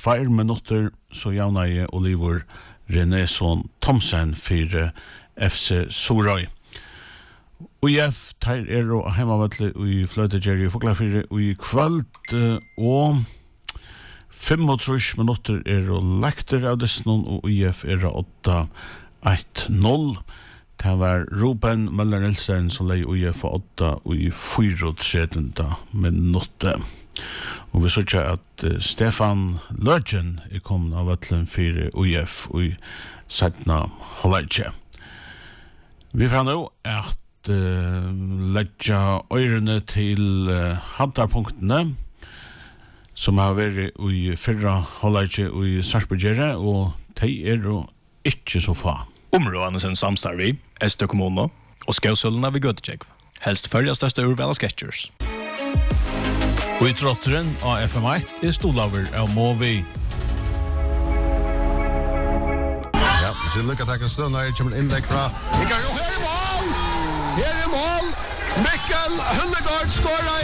2 minutter så javna jeg Oliver Renéson Thomsen for FC Sorøy. UIF tar og heimavatli i Fløytegjeri Foklafyri i kvöld og 35 minutter og lekter av dessen og UIF 8-1-0. Det var Ruben Møller Nielsen som lei UIF 8 i 34 minutter. Og vi sørger at Stefan Løgen kommet av vatlen for UIF i 17. halvleitje. Vi får nå at leggja øyrene til hantarpunktene som har vært i 4. halvleitje i Sarpsborg og de jo ikke så få. Områdene sin samstarvi, Estø kommune og Skausølene ved Gøtecek. Helst førja største urval av Sketchers. Og i trotteren av FM1 stolaver av Movi. Ja, vi ser lykke til en stund her, kommer innlegg fra Mikael, og her er mål! Mikkel Hullegård skårer